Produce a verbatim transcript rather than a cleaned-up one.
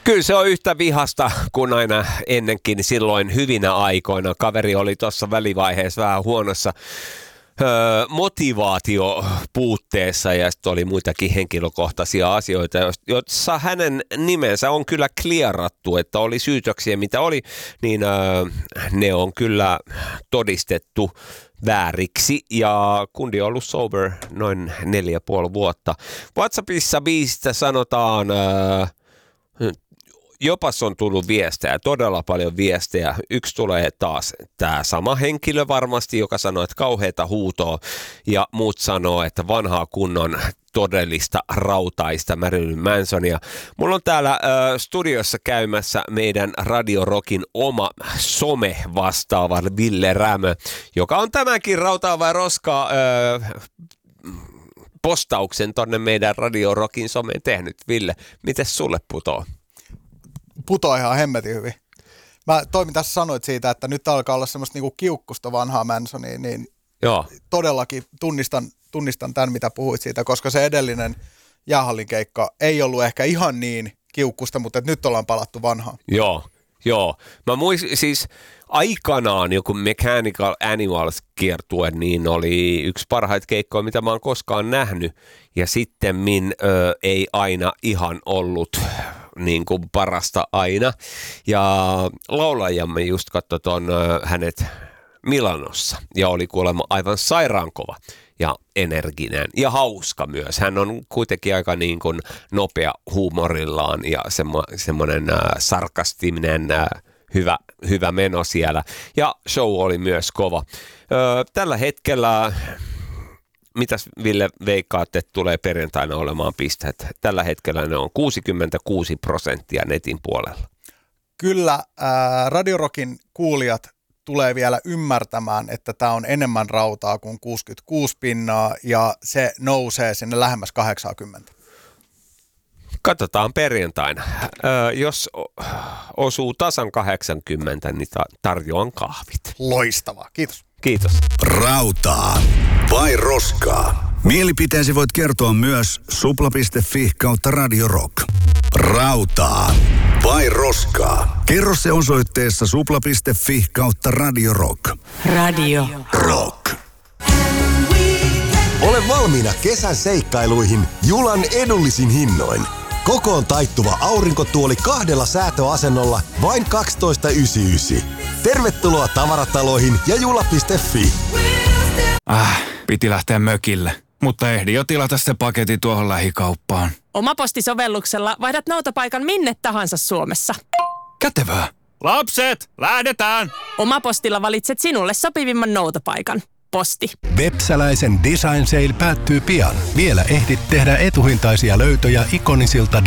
Kyllä se on yhtä vihasta kuin aina ennenkin silloin hyvinä aikoina. Kaveri oli tuossa välivaiheessa vähän huonossa öö, motivaatiopuutteessa ja sitten oli muitakin henkilökohtaisia asioita, joissa hänen nimensä on kyllä klierattu, että oli syytöksiä mitä oli, niin öö, ne on kyllä todistettu vääriksi ja kundi on ollut sober noin neljä ja puoli vuotta. WhatsAppissa biisistä sanotaan, öö, jopas on tullut viestejä, todella paljon viestejä. Yksi tulee taas tämä sama henkilö varmasti, joka sanoo, että kauheata huutoa ja muut sanoo, että vanhaa kunnon todellista rautaista Marilyn Mansonia. Mulla on täällä äh, studiossa käymässä meidän Radio Rockin oma some vastaava Ville Rämö, joka on tämänkin rautaa vai roskaa äh, postauksen tonne meidän Radio Rockin someen tehnyt. Ville, miten sulle putoo? Putoo ihan hemmetin hyvin. Mä toimin tässä sanoit siitä, että nyt alkaa olla semmoista niinku kiukkusta vanhaa Mansonia, niin Joo. todellakin tunnistan, tunnistan tämän, mitä puhuit siitä, koska se edellinen jäähallin keikka ei ollut ehkä ihan niin kiukkusta, mutta nyt ollaan palattu vanhaan. Joo, joo. Mä muistin siis aikanaan joku Mechanical Animals-kiertue, niin oli yksi parhaita keikkoja, mitä mä oon koskaan nähnyt. Ja sitten min ö, ei aina ihan ollut niin kuin parasta aina. Ja laulajamme just katsoi ton ö, hänet Milanossa ja oli kuulemma aivan sairaankova ja energinen ja hauska myös. Hän on kuitenkin aika niin kuin nopea huumorillaan ja semmo, semmoinen äh, sarkastinen äh, hyvä, hyvä meno siellä. Ja show oli myös kova. Ö, tällä hetkellä, mitäs Ville veikkaat, että tulee perjantaina olemaan pisteet? Tällä hetkellä ne on kuusikymmentäkuusi prosenttia netin puolella. Kyllä, ää, Radio Rockin kuulijat tulee vielä ymmärtämään, että tämä on enemmän rautaa kuin kuusikymmentäkuusi pinnaa ja se nousee sinne lähemmäs kahdeksankymmentä. Katsotaan perjantaina. Öö, jos osuu tasan kahdeksankymmentä, niin ta- tarjoan kahvit. Loistavaa. Kiitos. Kiitos. Rautaa vai roskaa? Mielipiteesi voit kertoa myös supla piste fi kautta Radio Rock. Rautaa vai roskaa? Kerro se osoitteessa supla piste fi kautta Radio Rock. Radio Rock. Ole valmiina kesän seikkailuihin Julan edullisin hinnoin. Kokoon taittuva aurinkotuoli kahdella säätöasennolla vain kaksitoista yhdeksänkymmentäyhdeksän. Tervetuloa tavarataloihin ja jula piste fi. Ah, piti lähteä mökille, mutta ehdin jo tilata se paketti tuohon lähikauppaan. Omapostisovelluksella vaihdat noutopaikan minne tahansa Suomessa. Kätevää. Lapset, lähdetään! Omapostilla valitset sinulle sopivimman noutopaikan. Posti. Vepsäläisen Design Sale päättyy pian. Vielä ehdit tehdä etuhintaisia löytöjä ikonisilta